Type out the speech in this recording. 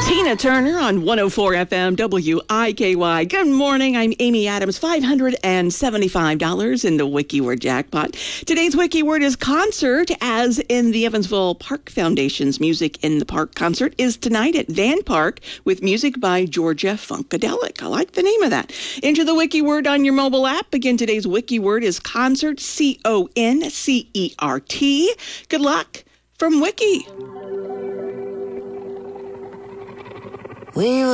Tina Turner on 104 FM WIKY. Good morning. I'm Amy Adams. $575 in the WikiWord jackpot. Today's WikiWord is concert, as in the Evansville Park Foundation's Music in the Park concert is tonight at Van Park with music by Georgia Funkadelic. I like the name of that. Enter the WikiWord on your mobile app. Again, today's WikiWord is concert, CONCERT. Good luck from Wiki. We